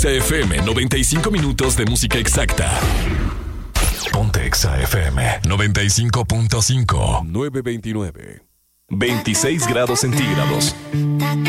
FM 95 minutos de música exacta. Ponte Exa FM 95.5. 929. 26 grados centígrados.